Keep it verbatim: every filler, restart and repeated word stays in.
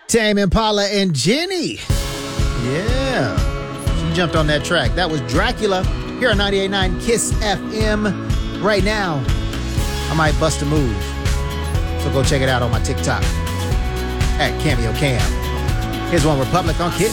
Tame Impala and Jenny. Yeah. She jumped on that track. That was Dracula here on ninety-eight point nine Kiss F M. Right now, I might bust a move. So go check it out on my TikTok at Cameo Cam. Here's One Republic on Kiss.